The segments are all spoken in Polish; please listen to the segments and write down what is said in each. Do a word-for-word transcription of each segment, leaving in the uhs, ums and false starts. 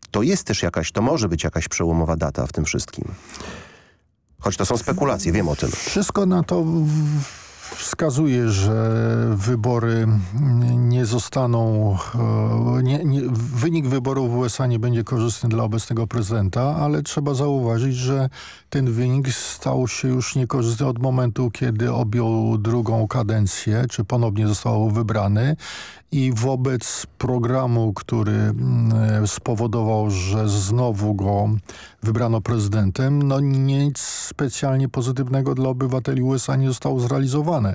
to jest też jakaś, to może być jakaś przełomowa data w tym wszystkim. Choć to są spekulacje, wiem o tym. Wszystko na to wskazuje, że wybory nie zostaną, nie, nie, wynik wyborów w U S A nie będzie korzystny dla obecnego prezydenta, ale trzeba zauważyć, że ten wynik stał się już niekorzystny od momentu, kiedy objął drugą kadencję, czy ponownie został wybrany i wobec programu, który spowodował, że znowu go wybrano prezydentem, no nic specjalnie pozytywnego dla obywateli U S A nie zostało zrealizowane.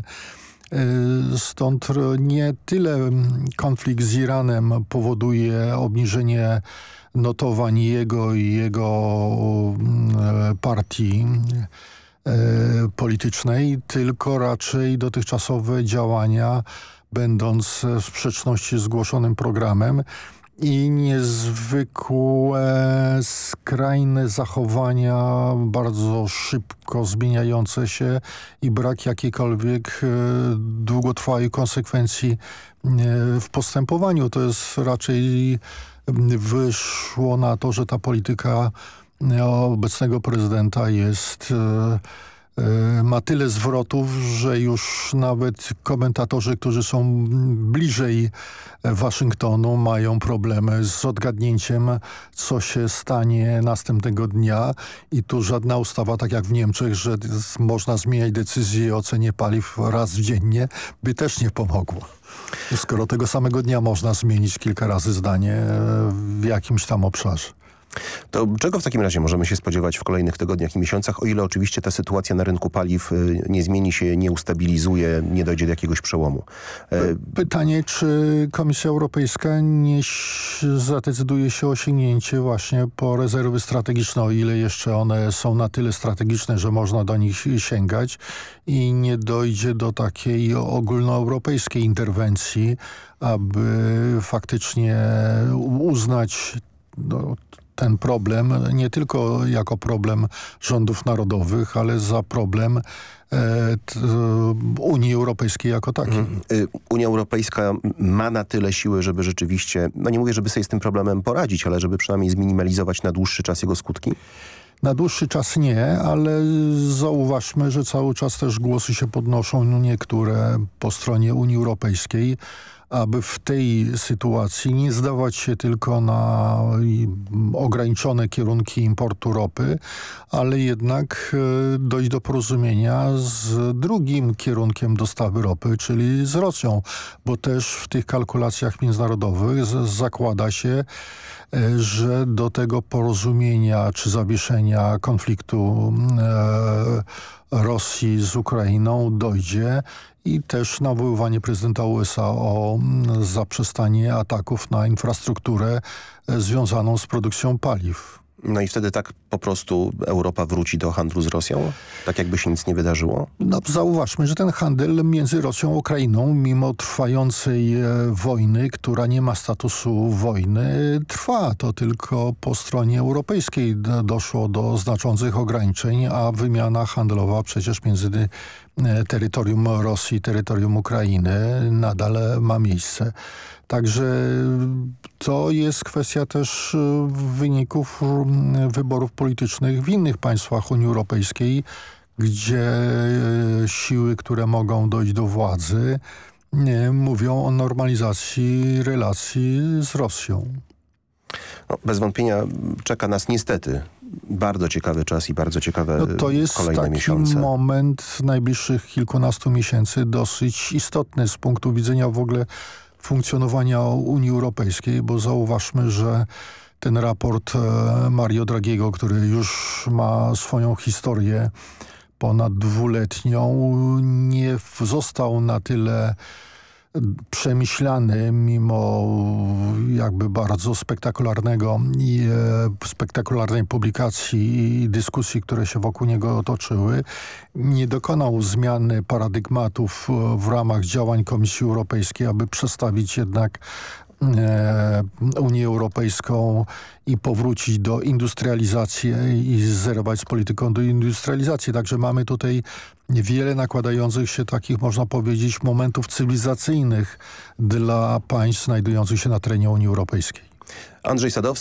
Stąd nie tyle konflikt z Iranem powoduje obniżenie notowań jego i jego partii politycznej, tylko raczej dotychczasowe działania, będąc w sprzeczności z zgłoszonym programem i niezwykłe, skrajne zachowania, bardzo szybko zmieniające się i brak jakiejkolwiek długotrwałej konsekwencji w postępowaniu. To jest raczej wyszło na to, że ta polityka obecnego prezydenta jest ma tyle zwrotów, że już nawet komentatorzy, którzy są bliżej Waszyngtonu, mają problemy z odgadnięciem, co się stanie następnego dnia. I tu żadna ustawa, tak jak w Niemczech, że można zmieniać decyzję o cenie paliw raz dziennie, by też nie pomogło. Skoro tego samego dnia można zmienić kilka razy zdanie w jakimś tam obszarze. To czego w takim razie możemy się spodziewać w kolejnych tygodniach i miesiącach, o ile oczywiście ta sytuacja na rynku paliw nie zmieni się, nie ustabilizuje, nie dojdzie do jakiegoś przełomu? Pytanie, czy Komisja Europejska nie zadecyduje się o sięgnięcie właśnie po rezerwy strategiczne, o ile jeszcze one są na tyle strategiczne, że można do nich sięgać i nie dojdzie do takiej ogólnoeuropejskiej interwencji, aby faktycznie uznać no, ten problem nie tylko jako problem rządów narodowych, ale za problem e, t, Unii Europejskiej jako takiej. Mhm. Unia Europejska ma na tyle siły, żeby rzeczywiście, no nie mówię, żeby sobie z tym problemem poradzić, ale żeby przynajmniej zminimalizować na dłuższy czas jego skutki? Na dłuższy czas nie, ale zauważmy, że cały czas też głosy się podnoszą niektóre po stronie Unii Europejskiej, aby w tej sytuacji nie zdawać się tylko na ograniczone kierunki importu ropy, ale jednak dojść do porozumienia z drugim kierunkiem dostawy ropy, czyli z Rosją, bo też w tych kalkulacjach międzynarodowych zakłada się, że do tego porozumienia czy zawieszenia konfliktu Rosji z Ukrainą dojdzie i też nawoływanie prezydenta U S A o zaprzestanie ataków na infrastrukturę związaną z produkcją paliw. No i wtedy tak po prostu Europa wróci do handlu z Rosją? Tak jakby się nic nie wydarzyło? No, zauważmy, że ten handel między Rosją a Ukrainą, mimo trwającej e, wojny, która nie ma statusu wojny, trwa. To tylko po stronie europejskiej do, doszło do znaczących ograniczeń, a wymiana handlowa przecież między e, terytorium Rosji i terytorium Ukrainy nadal ma miejsce. Także to jest kwestia też wyników wyborów politycznych w innych państwach Unii Europejskiej, gdzie siły, które mogą dojść do władzy, mówią o normalizacji relacji z Rosją. No, bez wątpienia czeka nas niestety bardzo ciekawy czas i bardzo ciekawe no to jest kolejne miesiące. taki moment najbliższych kilkunastu miesięcy dosyć istotny z punktu widzenia w ogóle funkcjonowania Unii Europejskiej, bo zauważmy, że ten raport Mario Draghiego, który już ma swoją historię ponad dwuletnią, nie został na tyle przemyślany, mimo jakby bardzo spektakularnego i e, spektakularnej publikacji i dyskusji, które się wokół niego toczyły, nie dokonał zmiany paradygmatów w ramach działań Komisji Europejskiej, aby przestawić jednak e, Unię Europejską i powrócić do industrializacji i zerwać z polityką do industrializacji. Także mamy tutaj wiele nakładających się takich, można powiedzieć, momentów cywilizacyjnych dla państw znajdujących się na terenie Unii Europejskiej. Andrzej Sadowski.